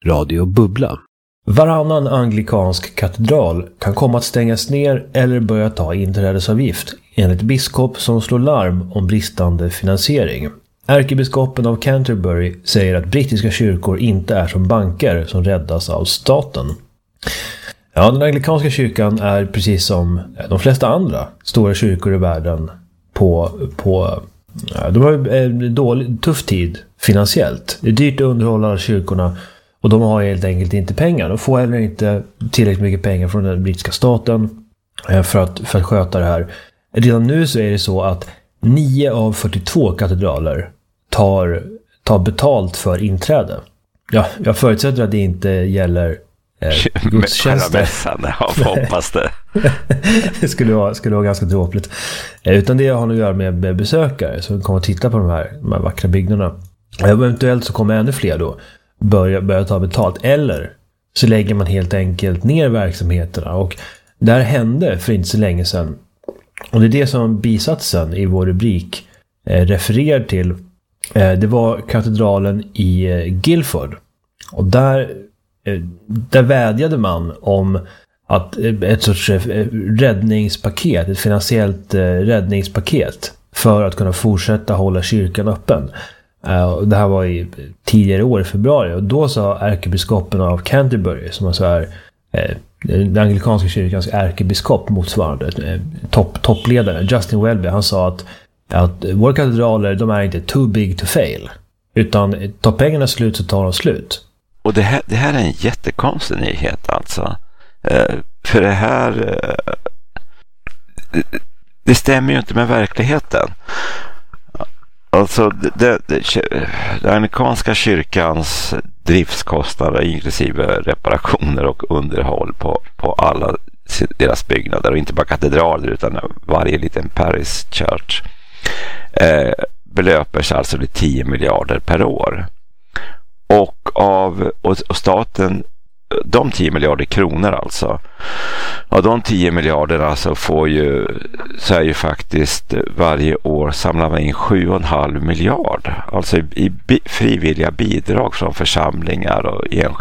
Radio Bubbla. Varannan anglikansk katedral kan komma att stängas ner eller börja ta inträdesavgift, enligt biskop som slår larm om bristande finansiering. Ärkebiskopen av Canterbury säger att brittiska kyrkor inte är som banker som räddas av staten. Ja, den anglikanska kyrkan är precis som de flesta andra stora kyrkor i världen de har en tuff tid finansiellt. Det är dyrt att underhålla kyrkorna och de har helt enkelt inte pengar. De får heller inte tillräckligt mycket pengar från den brittiska staten för att sköta det här. Redan nu så är det så att 9 av 42 katedraler tar betalt för inträde. Ja, jag förutsätter att det inte gäller gudstjänster. Jag hoppas det. Det skulle vara ganska dråpligt. Utan det har att göra med besökare som kommer att titta på de här vackra byggnaderna. Eventuellt så kommer ännu fler då börja ta betalt. Eller så lägger man helt enkelt ner verksamheterna. Och det här hände för inte så länge sedan. Och det är det som bisatsen i vår rubrik refererar till. Det var katedralen i Guildford. Och där vädjade man om att ett sorts räddningspaket, ett finansiellt räddningspaket för att kunna fortsätta hålla kyrkan öppen. Det här var i tidigare år i februari, och då sa ärkebiskopen av Canterbury, som alltså är den anglikanska kyrkans ärkebiskop motsvarande, toppledare Justin Welby, han sa att våra katedraler, de är inte too big to fail, utan tar pengarna slut så tar de slut. Och det här är en jättekonstig nyhet alltså. För det här det stämmer ju inte med verkligheten. Alltså den amerikanska kyrkans driftskostnader inklusive reparationer och underhåll på alla deras byggnader, och inte bara katedraler utan varje liten parish church, belöper sig alltså till 10 miljarder per år. Och staten, de 10 miljarder kronor alltså, av de 10 miljarderna så är ju faktiskt varje år samlar man in 7,5 miljard, alltså i frivilliga bidrag från församlingar och enskilda